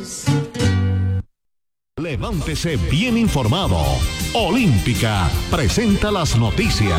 Levántese bien informado. Olímpica presenta las noticias.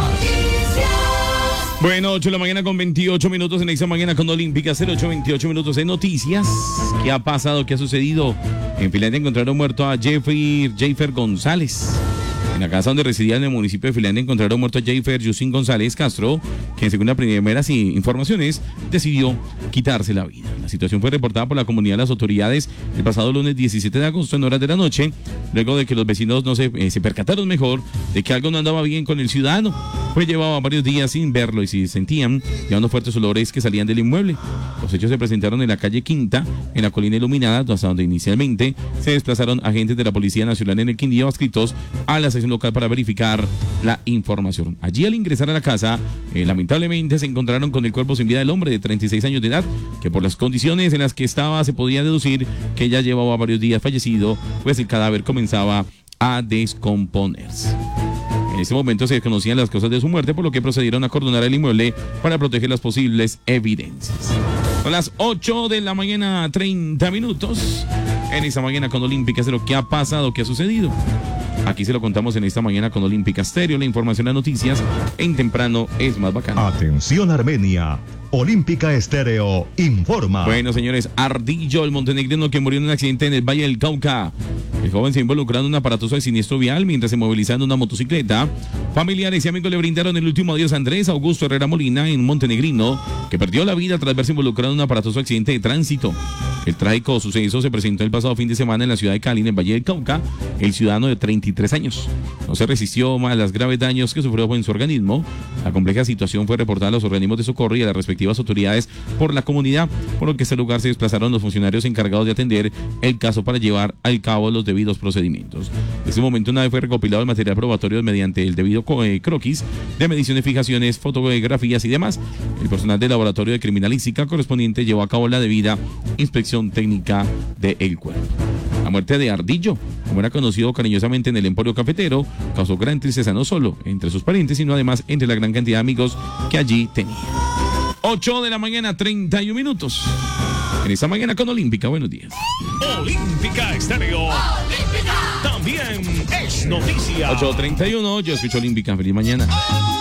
Bueno, 8 de la mañana con 28 minutos en esta mañana con Olímpica, 08:28 minutos de noticias. ¿Qué ha pasado? ¿Qué ha sucedido? En Finlandia encontraron muerto a Jeifer González. En la casa donde residía en el municipio de Finlandia encontraron muerto a Jeifer Yusin González Castro, quien según las primeras informaciones decidió quitarse la vida. La situación fue reportada por la comunidad a las autoridades el pasado lunes 17 de agosto en horas de la noche, luego de que los vecinos no se percataron mejor de que algo no andaba bien con el ciudadano, pues llevaba varios días sin verlo y se sentían llevando fuertes olores que salían del inmueble. Los hechos se presentaron en la calle Quinta, en la colina iluminada, hasta donde inicialmente se desplazaron agentes de la Policía Nacional en el Quindío adscritos a la sección local para verificar la información. Allí, al ingresar a la casa, lamentablemente se encontraron con el cuerpo sin vida del hombre de 36 años de edad, que por las condiciones en las que estaba se podía deducir que ya llevaba varios días fallecido, pues el cadáver comenzaba a descomponerse. En ese momento se desconocían las causas de su muerte, por lo que procedieron a acordonar el inmueble para proteger las posibles evidencias. Son las 8 de la mañana, 30 minutos. En esta mañana con Olímpica, de lo que ha pasado, qué ha sucedido. Aquí se lo contamos en esta mañana con Olímpica Stereo. La información, las noticias en temprano es más bacana. Atención Armenia. Olímpica Estéreo informa. Bueno, señores, Ardillo, el montenegrino que murió en un accidente en el Valle del Cauca. El joven se involucró en un aparatoso siniestro vial mientras se movilizaba en una motocicleta. Familiares y amigos le brindaron el último adiós a Andrés Augusto Herrera Molina, en montenegrino, que perdió la vida tras verse involucrado en un aparatoso accidente de tránsito. El trágico suceso se presentó el pasado fin de semana en la ciudad de Cali, en el Valle del Cauca. El ciudadano de 33 años no se resistió más a los graves daños que sufrió en su organismo. La compleja situación fue reportada a los organismos de socorro y a las respectivas autoridades por la comunidad, por lo que a este lugar se desplazaron los funcionarios encargados de atender el caso para llevar al cabo los debidos procedimientos. En ese momento, una vez fue recopilado el material probatorio mediante el debido croquis de mediciones, fijaciones, fotografías y demás, el personal del laboratorio de criminalística correspondiente llevó a cabo la debida inspección técnica del cuerpo. La muerte de Ardillo, como era conocido cariñosamente en el Emporio Cafetero, causó gran tristeza no solo entre sus parientes, sino además entre la gran cantidad de amigos que allí tenía. 8 de la mañana, 31 minutos. En esta mañana con Olímpica, buenos días. Olímpica Estéreo. Olímpica. También es noticia. 8:31, yo escucho Olímpica. Feliz mañana.